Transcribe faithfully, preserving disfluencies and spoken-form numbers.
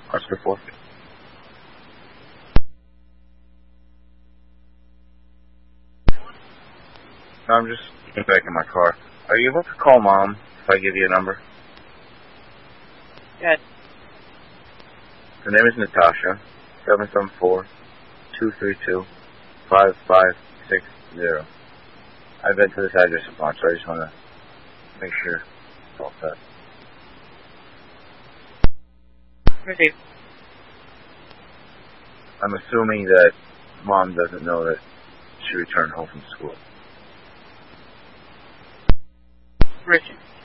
Oscar four. No, I'm just getting back in my car. Are you able to call Mom if I give you a number? Yeah. Her name is Natasha. seven seven four, two three two, five five six zero. I've been to this address a bunch, so I just want to make sure it's all set. Receive. I'm assuming that Mom doesn't know that she returned home from school. Richard.